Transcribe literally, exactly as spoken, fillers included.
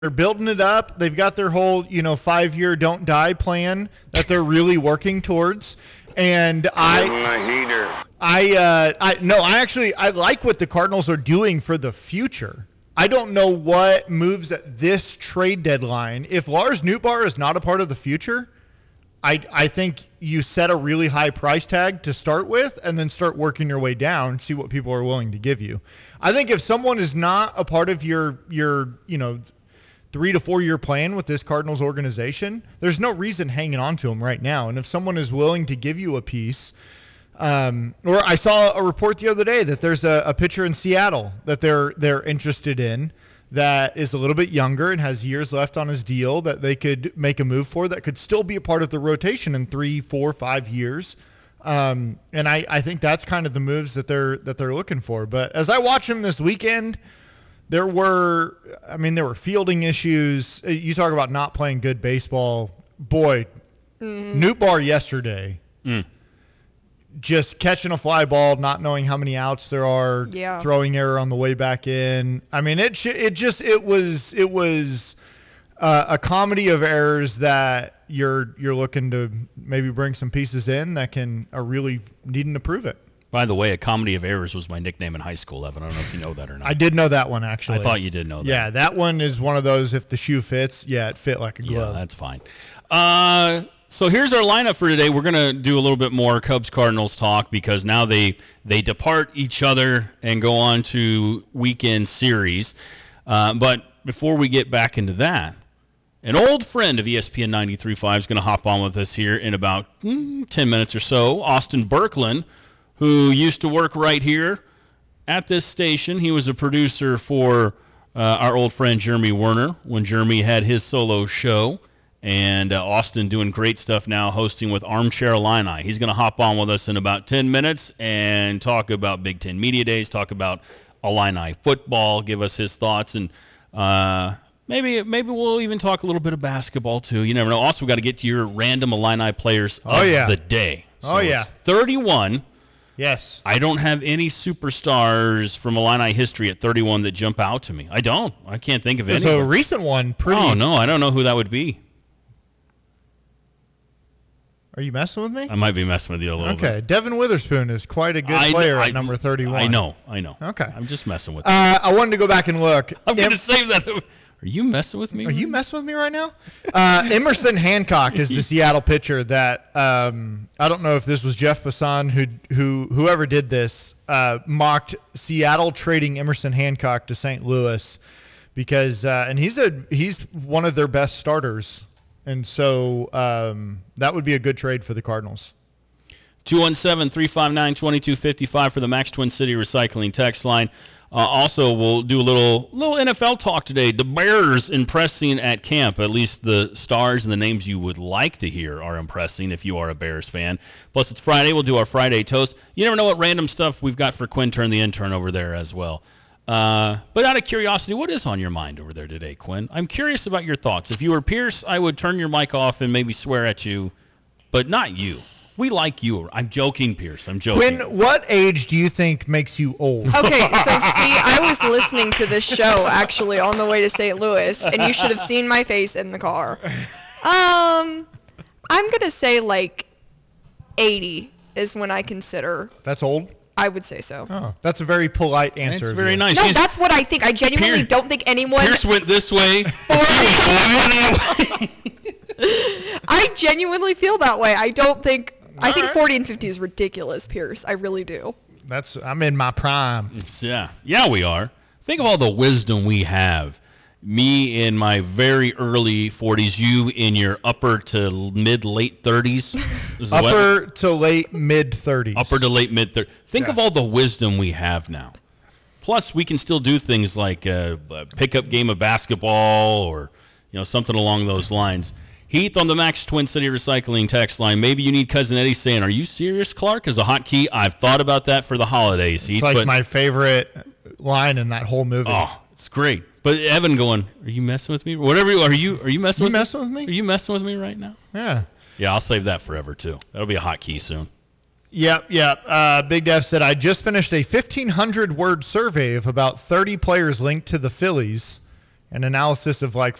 They're building it up. They've got their whole, you know, five-year don't die plan that they're really working towards. And I, I, uh, I, no, I actually, I like what the Cardinals are doing for the future. I don't know what moves at this trade deadline. If Lars Nootbaar is not a part of the future, I, I think you set a really high price tag to start with and then start working your way down, see what people are willing to give you. I think if someone is not a part of your, your, you know, three to four year plan with this Cardinals organization, there's no reason hanging on to them right now. And if someone is willing to give you a piece, um, or I saw a report the other day that there's a, a pitcher in Seattle that they're they're interested in that is a little bit younger and has years left on his deal that they could make a move for that could still be a part of the rotation in three, four, five years. Um, and I, I think that's kind of the moves that they're that they're looking for. But as I watch them this weekend, There were, I mean, there were fielding issues. You talk about not playing good baseball. Boy, mm-hmm. Nootbaar yesterday, mm. just catching a fly ball, not knowing how many outs there are, yeah. throwing error on the way back in. I mean, it it just it was it was uh, a comedy of errors that you're you're looking to maybe bring some pieces in that can are really needing to prove it. By the way, a comedy of errors was my nickname in high school, Evan. I don't know if you know that or not. I did know that one, actually. I thought you did know that. Yeah, that one is one of those, if the shoe fits, yeah, it fit like a glove. Yeah, that's fine. Uh, so here's our lineup for today. We're going to do a little bit more Cubs-Cardinals talk because now they they depart each other and go on to weekend series. Uh, but before we get back into that, an old friend of E S P N ninety-three point five is going to hop on with us here in about mm, ten minutes or so, Austin Berkland, who used to work right here at this station. He was a producer for uh, our old friend Jeremy Werner when Jeremy had his solo show. And uh, Austin doing great stuff now, hosting with Armchair Illini. He's going to hop on with us in about ten minutes and talk about Big Ten Media Days, talk about Illini football, give us his thoughts, and uh, maybe maybe we'll even talk a little bit of basketball too. You never know. Also, we've got to get to your random Illini players of oh, yeah. the day. So oh, yeah. It's thirty-one. Yes. I don't have any superstars from Illini history at thirty-one that jump out to me. I don't. I can't think of any. There's a recent one. Pretty. Oh, no. I don't know who that would be. Are you messing with me? I might be messing with you a little okay. bit. Okay. Devin Witherspoon is quite a good I, player I, at number thirty-one. I know. I know. Okay. I'm just messing with you. Uh, I wanted to go back and look. I'm going to save that. Are you messing with me? Are you messing with me right now? Uh, Emerson Hancock is the Seattle pitcher that um, I don't know if this was Jeff Passan who who whoever did this uh, mocked Seattle trading Emerson Hancock to Saint Louis because uh, and he's a he's one of their best starters, and so um, that would be a good trade for the Cardinals. two one seven, three five nine, two two five five for the Max Twin City Recycling text line. Uh, also, we'll do a little little N F L talk today. The Bears impressing at camp. At least the stars and the names you would like to hear are impressing if you are a Bears fan. Plus, it's Friday. We'll do our Friday toast. You never know what random stuff we've got for Quintern, the intern, over there as well. Uh, but out of curiosity, what is on your mind over there today, Quinn? I'm curious about your thoughts. If you were Pierce, I would turn your mic off and maybe swear at you, but not you. We like you. I'm joking, Pierce. I'm joking. Quinn, what age do you think makes you old? Okay, so see, I was listening to this show actually on the way to Saint Louis, and you should have seen my face in the car. Um, I'm going to say like eighty is when I consider. That's old? I would say so. Oh, that's a very polite answer. That's very nice. No, She's, that's what I think. I genuinely Pierce, don't think anyone. Pierce went this way. I genuinely feel that way. I don't think. All I think right. forty and fifty is ridiculous, Pierce. I really do. That's I'm in my prime. It's, yeah, yeah, we are. Think of all the wisdom we have. Me in my very early forties, you in your upper to mid late thirties. Upper to late mid thirties. Upper to late mid thirties. Think Yeah. of all the wisdom we have now. Plus, we can still do things like a, a pickup game of basketball or you know something along those lines. Heath on the Max Twin City Recycling text line. Maybe you need Cousin Eddie saying, "Are you serious, Clark?" as a hotkey. I've thought about that for the holidays. It's Heath, like but, my favorite line in that whole movie. oh, it's great. But Evan going, "Are you messing with me?" Whatever. You, are you? Are you messing You with messing me? with me? Are you messing with me right now? Yeah. Yeah, I'll save that forever too. That'll be a hotkey soon. Yep, yep. Uh, Big Dev said, I just finished a fifteen hundred word survey of about thirty players linked to the Phillies. an analysis of like